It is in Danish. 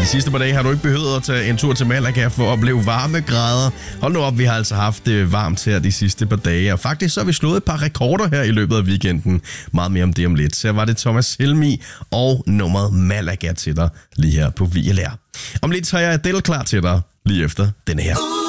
sidste par dage har du ikke behøvet at tage en tur til Malaga for at opleve varmegrader. Hold nu op, vi har altså haft det varmt her de sidste par dage, og faktisk så har vi slået et par rekorder her i løbet af weekenden. Meget mere om det om lidt. Så var det Thomas Helmig og nummeret Malaga til dig lige her på VLR. Om lidt så er jeg Adele klar til dig lige efter denne her.